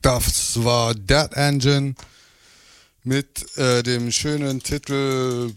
Das war Dead Engine mit dem schönen Titel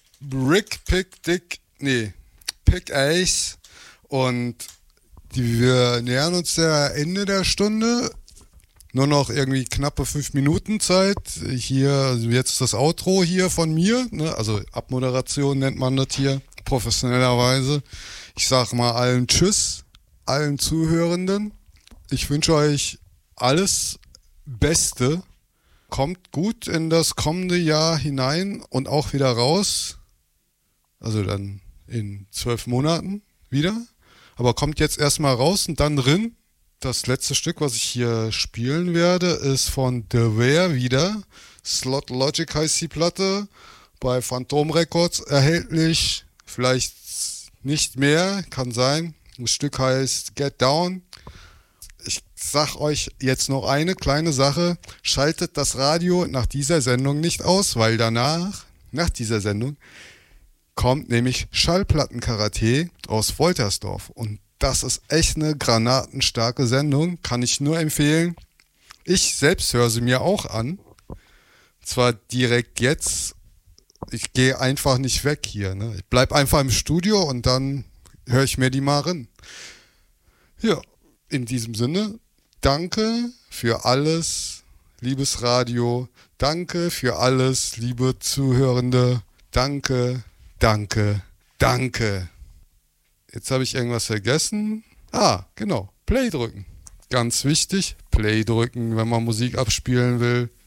Pick Ace. Und wir nähern uns der Ende der Stunde. Nur noch irgendwie knappe 5 Minuten Zeit. Hier, also jetzt das Outro hier von mir, ne? Also Abmoderation nennt man das hier, professionellerweise. Ich sag mal allen Tschüss, allen Zuhörenden. Ich wünsche euch alles Beste. Kommt gut in das kommende Jahr hinein und auch wieder raus. Also dann in 12 Monaten wieder. Aber kommt jetzt erstmal raus und dann drin. Das letzte Stück, was ich hier spielen werde, ist von The Ware wieder. Slot Logic heißt die Platte. Bei Phantom Records erhältlich. Vielleicht nicht mehr, kann sein. Das Stück heißt Get Down. Ich sag euch jetzt noch eine kleine Sache. Schaltet das Radio nach dieser Sendung nicht aus, weil danach, nach dieser Sendung, kommt nämlich Schallplatten-Karate aus Woltersdorf. Und das ist echt eine granatenstarke Sendung, kann ich nur empfehlen. Ich selbst höre sie mir auch an. Zwar direkt jetzt, ich gehe einfach nicht weg hier. Ne? Ich bleibe einfach im Studio und dann höre ich mir die mal rein. Ja, in diesem Sinne, danke für alles, liebes Radio. Danke für alles, liebe Zuhörende. Danke, danke, danke. Jetzt habe ich irgendwas vergessen. Genau, Play drücken. Ganz wichtig, Play drücken, wenn man Musik abspielen will.